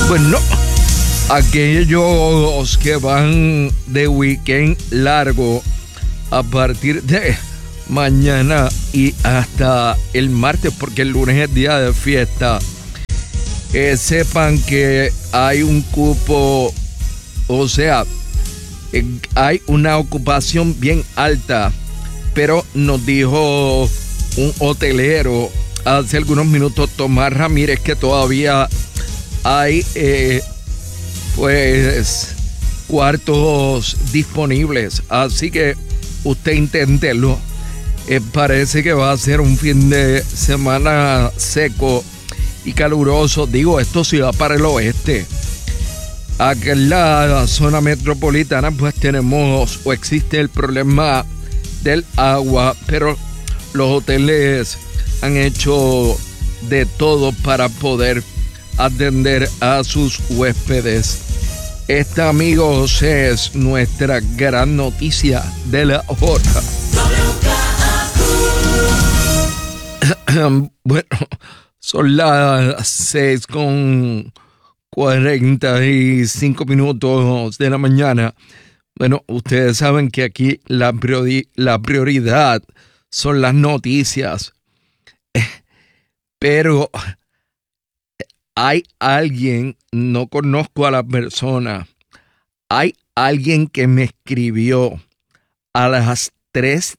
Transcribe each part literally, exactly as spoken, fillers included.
Bueno, aquellos que van de weekend largo a partir de mañana y hasta el martes, porque el lunes es día de fiesta, eh, sepan que hay un cupo, o sea, eh, hay una ocupación bien alta, pero nos dijo un hotelero hace algunos minutos, Tomás Ramírez, que todavía hay eh, pues cuartos disponibles, así que usted inténtelo. Eh, parece que va a ser un fin de semana seco y caluroso. Digo, esto sí va para el oeste. Aquí en la zona metropolitana pues tenemos o existe el problema del agua, pero los hoteles han hecho de todo para poder atender a sus huéspedes. Esta, amigos, es nuestra gran noticia de la hora. Bueno, son las seis con cuarenta y cinco minutos de la mañana. Bueno, ustedes saben que aquí la, priori- la prioridad son las noticias. Pero hay alguien, no conozco a la persona, hay alguien que me escribió a las tres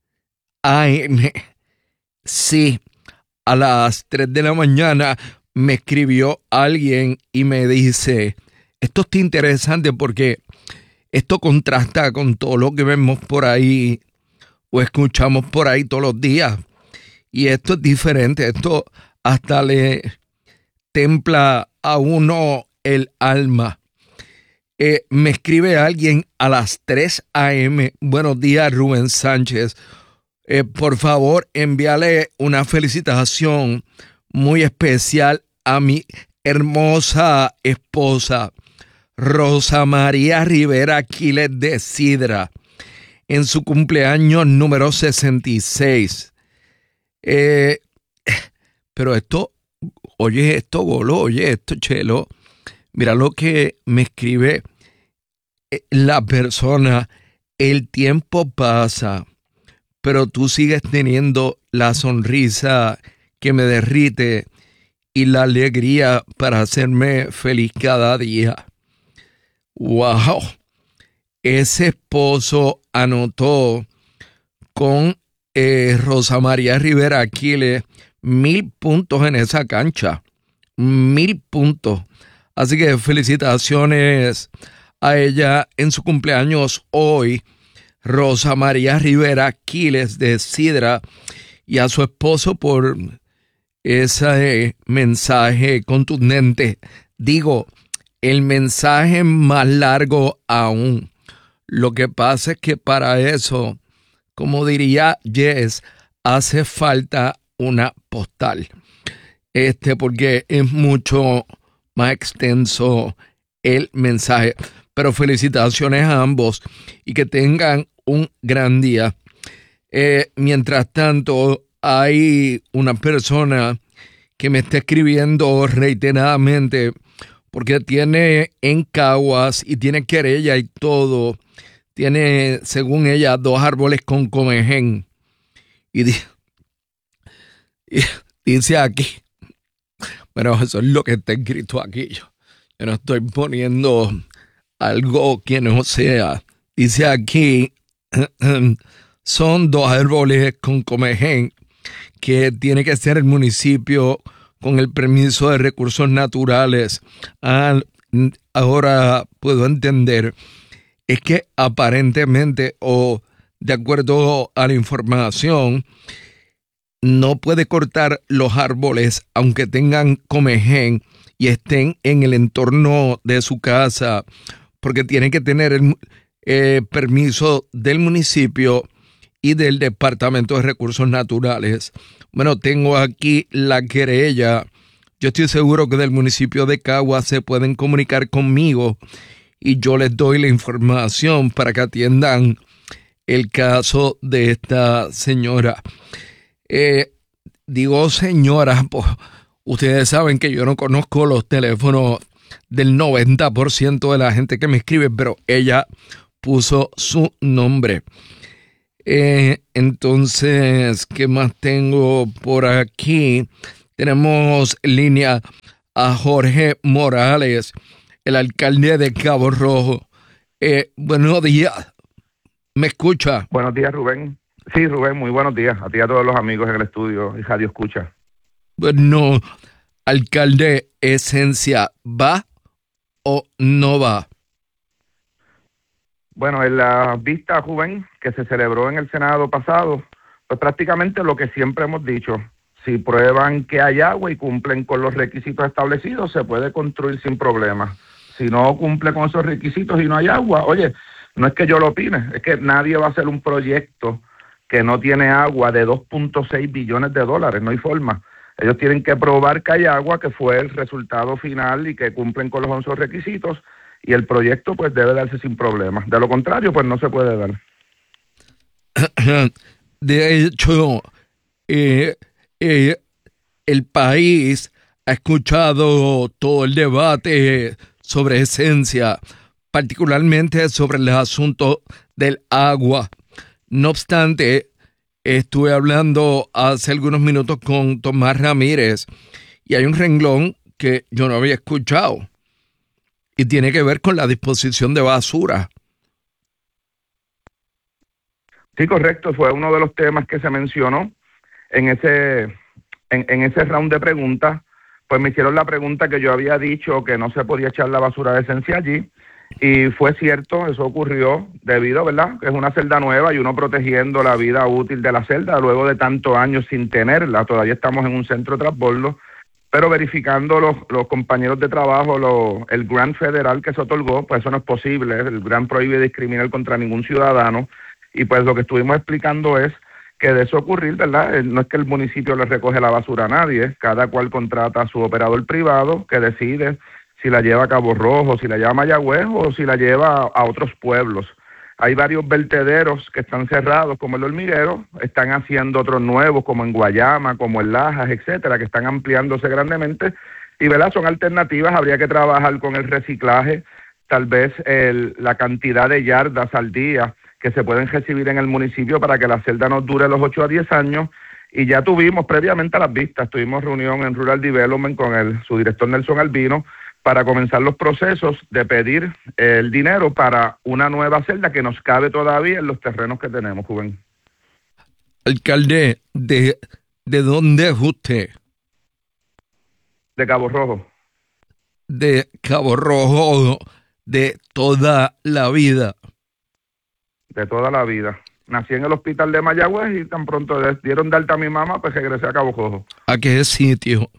a eme, sí, a las tres de la mañana me escribió alguien y me dice, esto está interesante porque esto contrasta con todo lo que vemos por ahí o escuchamos por ahí todos los días, y esto es diferente, esto hasta le templa a uno el alma. Eh, me escribe alguien a las tres a eme. Buenos días, Rubén Sánchez. Eh, por favor, envíale una felicitación muy especial a mi hermosa esposa, Rosa María Rivera Aquiles de Sidra, en su cumpleaños número sesenta y seis. Eh, pero esto... Oye, esto, Golo, oye, esto, Chelo. Mira lo que me escribe la persona. El tiempo pasa, pero tú sigues teniendo la sonrisa que me derrite y la alegría para hacerme feliz cada día. ¡Wow! Ese esposo anotó con eh, Rosa María Rivera Aquiles mil puntos en esa cancha, mil puntos. Así que felicitaciones a ella en su cumpleaños hoy, Rosa María Rivera Aquiles de Sidra, y a su esposo por ese mensaje contundente. Digo, el mensaje más largo aún. Lo que pasa es que para eso, como diría Jess, hace falta una postal, este, porque es mucho más extenso el mensaje. Pero felicitaciones a ambos y que tengan un gran día. Eh, mientras tanto, hay una persona que me está escribiendo reiteradamente porque tiene en Caguas y tiene querella y todo. Tiene, según ella, dos árboles con comején. Y dice, Y dice aquí, bueno, eso es lo que está escrito aquí. Yo, yo no estoy poniendo algo que no sea. Dice aquí, son dos árboles con comején que tiene que ser el municipio con el permiso de recursos naturales. Ah, ahora puedo entender. Es que aparentemente, o de acuerdo a la información, no puede cortar los árboles aunque tengan comején y estén en el entorno de su casa, porque tiene que tener el eh, permiso del municipio y del Departamento de Recursos Naturales. Bueno, tengo aquí la querella. Yo estoy seguro que del municipio de Caguas se pueden comunicar conmigo y yo les doy la información para que atiendan el caso de esta señora. Eh, digo señora, pues ustedes saben que yo no conozco los teléfonos del noventa por ciento de la gente que me escribe, pero ella puso su nombre. Eh, entonces, ¿qué más tengo por aquí? Tenemos en línea a Jorge Morales, el alcalde de Cabo Rojo. Eh, buenos días, ¿me escucha? Buenos días, Rubén. Sí, Rubén, muy buenos días a ti y a todos los amigos en el estudio y Radio Escucha. Bueno, alcalde, Esencia, ¿va o no va? Bueno, en la vista, Rubén, que se celebró en el Senado pasado, pues prácticamente lo que siempre hemos dicho, si prueban que hay agua y cumplen con los requisitos establecidos, se puede construir sin problemas. Si no cumple con esos requisitos y no hay agua, oye, no es que yo lo opine, es que nadie va a hacer un proyecto que no tiene agua de dos punto seis billones de dólares, no hay forma. Ellos tienen que probar que hay agua, que fue el resultado final y que cumplen con los once requisitos, y el proyecto pues debe darse sin problemas. De lo contrario, pues no se puede dar. De hecho, eh, eh, el país ha escuchado todo el debate sobre Esencia, particularmente sobre el asunto del agua. No obstante, estuve hablando hace algunos minutos con Tomás Ramírez y hay un renglón que yo no había escuchado y tiene que ver con la disposición de basura. Sí, correcto, fue uno de los temas que se mencionó en ese, en, en ese round de preguntas. Pues me hicieron la pregunta que yo había dicho que no se podía echar la basura de Esencia allí, y fue cierto, eso ocurrió debido, ¿verdad?, que es una celda nueva y uno protegiendo la vida útil de la celda luego de tantos años sin tenerla. Todavía estamos en un centro de transbordo, pero verificando los, los compañeros de trabajo, los, el grant federal que se otorgó, pues eso no es posible. El grant prohíbe discriminar contra ningún ciudadano, y pues lo que estuvimos explicando es que de eso ocurrir, ¿verdad?, no es que el municipio le recoge la basura a nadie, cada cual contrata a su operador privado que decide si la lleva a Cabo Rojo, si la lleva a Mayagüez o si la lleva a otros pueblos. Hay varios vertederos que están cerrados, como el Hormiguero, están haciendo otros nuevos, como en Guayama, como en Lajas, etcétera, que están ampliándose grandemente, y ¿verdad?, son alternativas. Habría que trabajar con el reciclaje, tal vez el, la cantidad de yardas al día que se pueden recibir en el municipio para que la celda nos dure los ocho a diez años, y ya tuvimos previamente a las vistas, tuvimos reunión en Rural Development con el, su director Nelson Albino, para comenzar los procesos de pedir el dinero para una nueva celda que nos cabe todavía en los terrenos que tenemos, Rubén. Alcalde, ¿de, de dónde es usted? De Cabo Rojo. De Cabo Rojo, de toda la vida. De toda la vida. Nací en el hospital de Mayagüez y tan pronto dieron de alta a mi mamá, pues regresé a Cabo Rojo. ¿A qué sitio?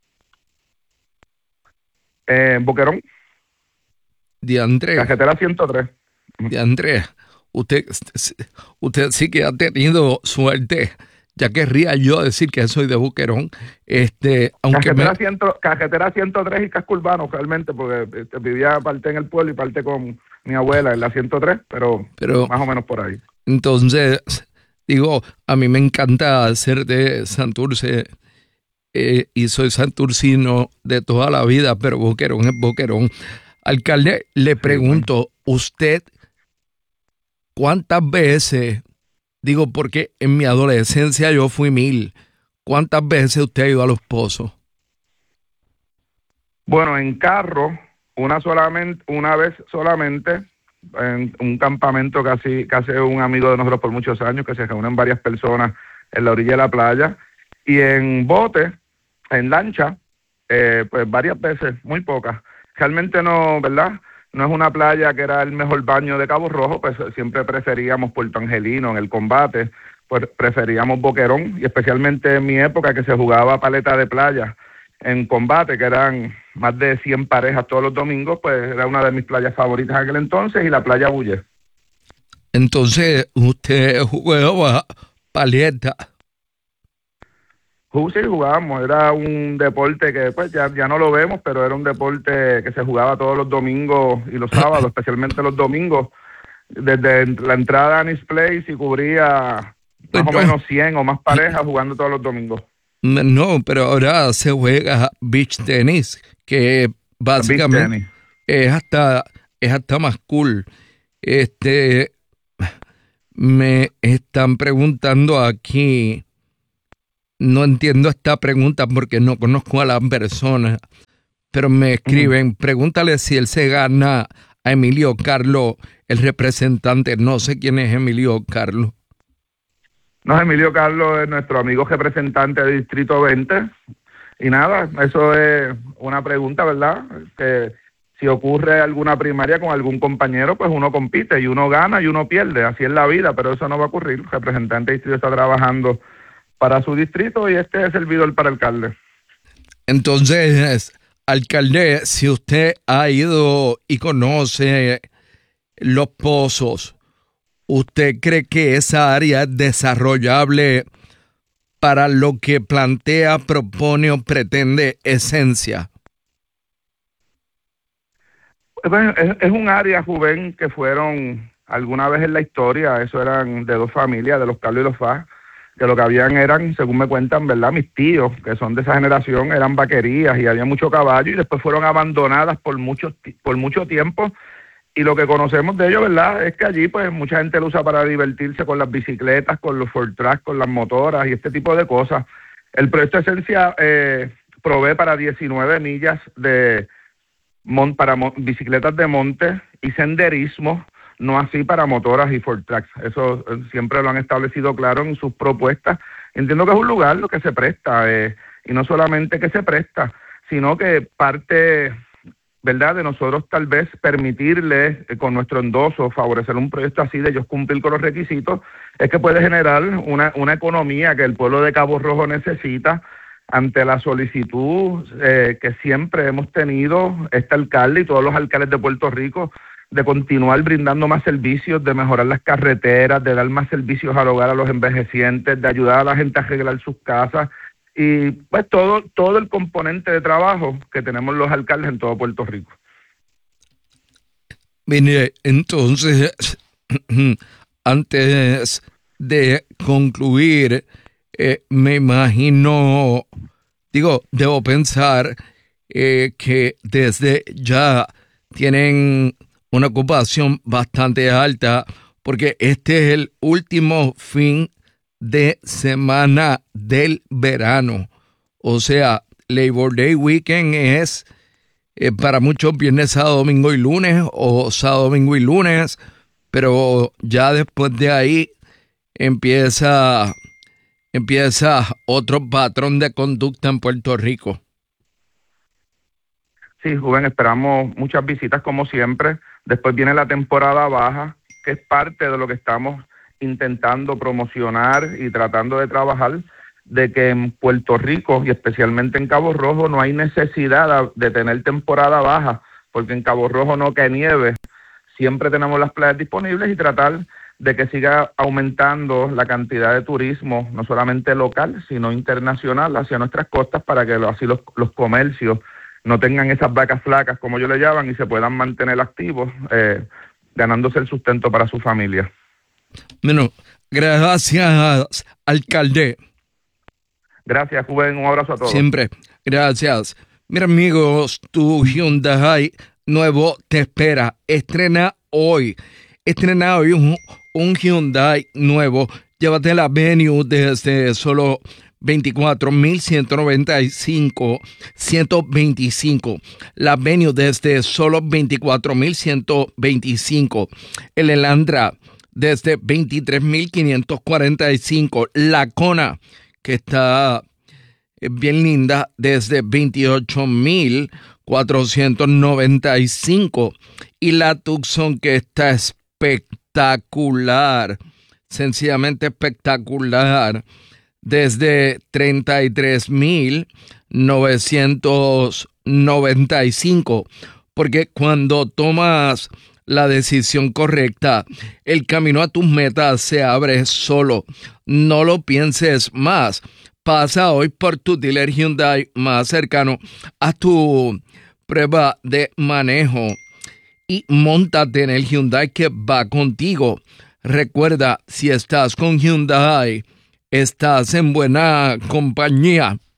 Eh, en Boquerón. De Andrés. Cajetera ciento tres. De Andrés. Usted, usted sí que ha tenido suerte. Ya querría yo decir que soy de Boquerón. Este, aunque cajetera, me... cien, cajetera ciento tres y casco urbano, realmente, porque este, vivía parte en el pueblo y parte con mi abuela en la ciento tres, pero, pero más o menos por ahí. Entonces, digo, a mí me encanta ser de Santurce. Eh, y soy santurcino de toda la vida, pero Boquerón es Boquerón. Alcalde, le pregunto, ¿usted cuántas veces, digo porque en mi adolescencia yo fui mil, cuántas veces usted ha ido a Los Pozos? Bueno, en carro, una solamente, una vez solamente, en un campamento casi, casi un amigo de nosotros por muchos años, que se reúnen varias personas en la orilla de la playa, y en bote, en lancha, eh, pues varias veces, muy pocas. Realmente no, ¿verdad?, no es una playa que era el mejor baño de Cabo Rojo, pues siempre preferíamos Puerto Angelino en el combate, pues preferíamos Boquerón, y especialmente en mi época que se jugaba paleta de playa en combate, que eran más de cien parejas todos los domingos, pues era una de mis playas favoritas en aquel entonces, y la playa Bulle. Entonces, usted jugaba paleta. Sí, jugábamos, era un deporte que pues ya, ya no lo vemos, pero era un deporte que se jugaba todos los domingos y los sábados, especialmente los domingos, desde la entrada a Anis Place, y cubría más o menos cien o más parejas jugando todos los domingos. No, pero ahora se juega beach tenis, que básicamente es hasta, es hasta más cool. Este, me están preguntando aquí, no entiendo esta pregunta porque no conozco a la persona, pero me escriben, uh-huh. Pregúntale si él se gana a Emilio Carlos, el representante. No sé quién es Emilio Carlos. No, Emilio Carlos es nuestro amigo representante del Distrito veinte. Y nada, eso es una pregunta, ¿verdad? Que si ocurre alguna primaria con algún compañero, pues uno compite y uno gana y uno pierde. Así es la vida, pero eso no va a ocurrir. El representante del distrito está trabajando para su distrito y este es servidor para alcalde. Entonces, alcalde, si usted ha ido y conoce Los Pozos, ¿usted cree que esa área es desarrollable para lo que plantea, propone o pretende Esencia? Bueno, es, es un área, Juven, que fueron alguna vez en la historia, eso eran de dos familias, de los Carlos y los Faz, que lo que habían eran, según me cuentan, ¿verdad? Mis tíos, que son de esa generación, eran vaquerías y había mucho caballo y después fueron abandonadas por mucho, por mucho tiempo. Y lo que conocemos de ellos, ¿verdad?, es que allí pues mucha gente lo usa para divertirse con las bicicletas, con los Ford Track, con las motoras y este tipo de cosas. El proyecto Esencia eh, provee para diecinueve millas de mon, para mo, bicicletas de monte y senderismo, no así para motoras y Ford Tracks. Eso eh, siempre lo han establecido claro en sus propuestas. Entiendo que es un lugar lo que se presta, eh, y no solamente que se presta, sino que parte, ¿verdad?, de nosotros tal vez permitirle eh, con nuestro endoso favorecer un proyecto así, de ellos cumplir con los requisitos, es que puede generar una, una economía que el pueblo de Cabo Rojo necesita ante la solicitud eh, que siempre hemos tenido este alcalde y todos los alcaldes de Puerto Rico de continuar brindando más servicios, de mejorar las carreteras, de dar más servicios al hogar a los envejecientes, de ayudar a la gente a arreglar sus casas y pues todo, todo el componente de trabajo que tenemos los alcaldes en todo Puerto Rico. Mire, entonces, antes de concluir, eh, me imagino, digo, debo pensar eh, que desde ya tienen una ocupación bastante alta, porque este es el último fin de semana del verano. O sea, Labor Day Weekend es eh, para muchos viernes, sábado, domingo y lunes, o sábado, domingo y lunes, pero ya después de ahí empieza, empieza otro patrón de conducta en Puerto Rico. Sí, Juven, esperamos muchas visitas como siempre. Después viene la temporada baja, que es parte de lo que estamos intentando promocionar y tratando de trabajar, de que en Puerto Rico y especialmente en Cabo Rojo no hay necesidad de tener temporada baja, porque en Cabo Rojo no cae nieve, siempre tenemos las playas disponibles y tratar de que siga aumentando la cantidad de turismo, no solamente local, sino internacional hacia nuestras costas, para que así los, los comercios no tengan esas vacas flacas, como yo le llaman, y se puedan mantener activos, eh, ganándose el sustento para su familia. Bueno, gracias, alcalde. Gracias, Juven, un abrazo a todos. Siempre, gracias. Mira, amigos, tu Hyundai nuevo te espera. Estrena hoy. Estrena hoy un, un Hyundai nuevo. Llévate la Venue desde solo veinticuatro mil ciento noventa y cinco, ciento veinticinco. La Venue desde solo veinticuatro mil ciento veinticinco. El Elantra desde veintitrés mil quinientos cuarenta y cinco. La Kona, que está bien linda, desde veintiocho mil cuatrocientos noventa y cinco. Y la Tucson, que está espectacular, sencillamente espectacular, desde treinta y tres mil novecientos noventa y cinco. Porque cuando tomas la decisión correcta, el camino a tus metas se abre solo. No lo pienses más. Pasa hoy por tu dealer Hyundai más cercano, haz tu prueba de manejo y móntate en el Hyundai que va contigo. Recuerda, si estás con Hyundai, estás en buena compañía.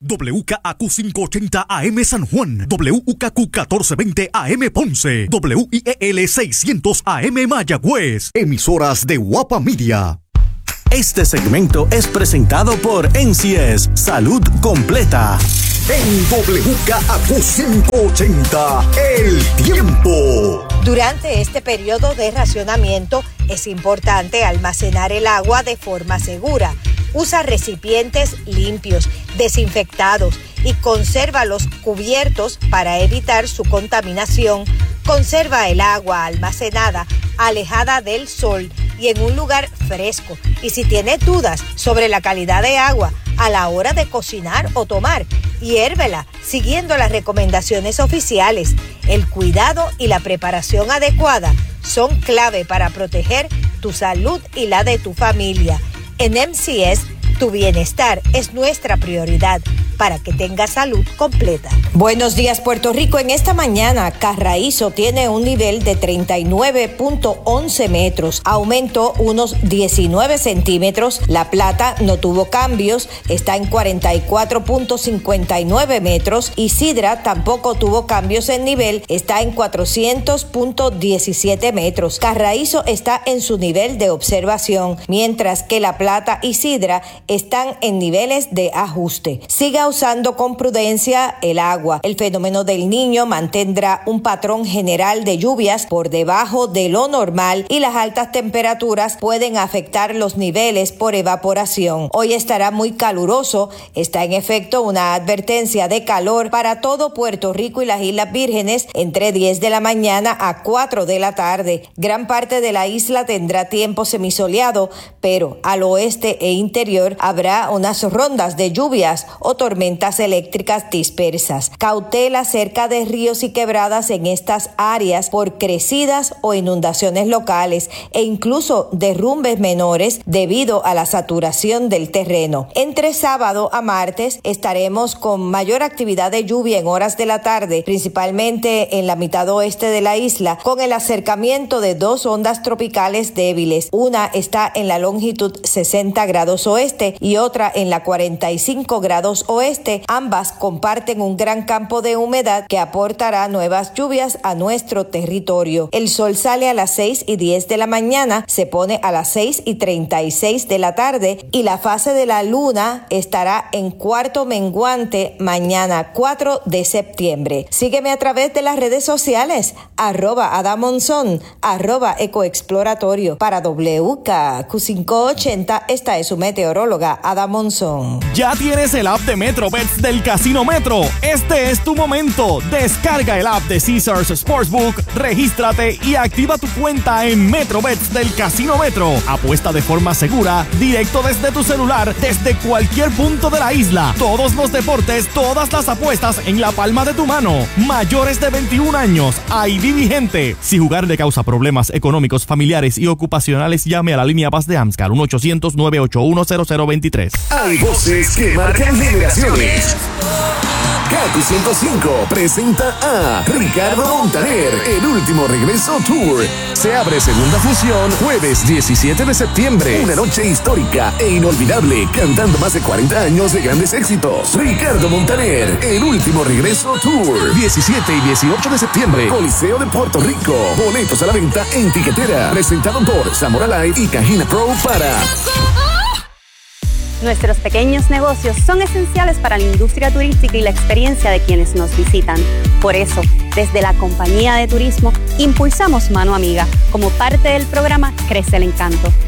W K A Q quinientos ochenta A M San Juan, W K Q catorce veinte A M Ponce, W I E L seiscientos A M Mayagüez. Emisoras de Guapa Media. Este segmento es presentado por N C S Salud Completa. En W K A Q quinientos ochenta, el tiempo. Durante este periodo de racionamiento es importante almacenar el agua de forma segura. Usa recipientes limpios, desinfectados y consérvalos cubiertos para evitar su contaminación. Conserva el agua almacenada alejada del sol y en un lugar fresco. Y si tienes dudas sobre la calidad de agua a la hora de cocinar o tomar, hiérvela siguiendo las recomendaciones oficiales. El cuidado y la preparación adecuada son clave para proteger tu salud y la de tu familia. En M C S, tu bienestar es nuestra prioridad para que tengas salud completa. Buenos días, Puerto Rico. En esta mañana, Carraízo tiene un nivel de treinta y nueve punto once metros. Aumentó unos diecinueve centímetros. La Plata no tuvo cambios. Está en cuarenta y cuatro punto cincuenta y nueve metros. Y Sidra tampoco tuvo cambios en nivel. Está en cuatrocientos punto diecisiete metros. Carraízo está en su nivel de observación, mientras que La Plata y Sidra están en niveles de ajuste. Siga usando con prudencia el agua. El fenómeno del Niño mantendrá un patrón general de lluvias por debajo de lo normal y las altas temperaturas pueden afectar los niveles por evaporación. Hoy estará muy caluroso. Está en efecto una advertencia de calor para todo Puerto Rico y las Islas Vírgenes entre diez de la mañana a cuatro de la tarde. Gran parte de la isla tendrá tiempo semisoleado, pero al oeste e interior habrá unas rondas de lluvias o tormentas tormentas eléctricas dispersas. Cautela cerca de ríos y quebradas en estas áreas por crecidas o inundaciones locales e incluso derrumbes menores debido a la saturación del terreno. Entre sábado a martes estaremos con mayor actividad de lluvia en horas de la tarde, principalmente en la mitad oeste de la isla, con el acercamiento de dos ondas tropicales débiles. Una está en la longitud sesenta grados oeste y otra en la cuarenta y cinco grados oeste. Ambas comparten un gran campo de humedad que aportará nuevas lluvias a nuestro territorio. El sol sale a las seis y diez de la mañana, se pone a las seis y treinta y seis de la tarde y la fase de la luna estará en cuarto menguante mañana cuatro de septiembre. Sígueme a través de las redes sociales, arroba Adamonzón, arroba Ecoexploratorio. Para W K Q quinientos ochenta, esta es su meteoróloga Ada Monzón. Ya tienes el app de MetroBets del Casino Metro. Este es tu momento. Descarga el app de Caesars Sportsbook, regístrate y activa tu cuenta en MetroBets del Casino Metro. Apuesta de forma segura, directo desde tu celular, desde cualquier punto de la isla. Todos los deportes, todas las apuestas en la palma de tu mano. Mayores de veintiún años, I D vigente. Si jugar le causa problemas económicos, familiares y ocupacionales, llame a la línea Paz de AMSCAR uno ochocientos, nueve ocho uno, cero cero dos tres. Hay voces que marcan generaciones. K Q ciento cinco presenta a Ricardo Montaner, el último regreso tour. Se abre segunda función jueves diecisiete de septiembre. Una noche histórica e inolvidable, cantando más de cuarenta años de grandes éxitos. Ricardo Montaner, el último regreso tour. diecisiete y dieciocho de septiembre, Coliseo de Puerto Rico. Boletos a la venta en Tiquetera. Presentado por Zamora Live y Cajina Pro para... Nuestros pequeños negocios son esenciales para la industria turística y la experiencia de quienes nos visitan. Por eso, desde la Compañía de Turismo, impulsamos Mano Amiga como parte del programa Crece el Encanto,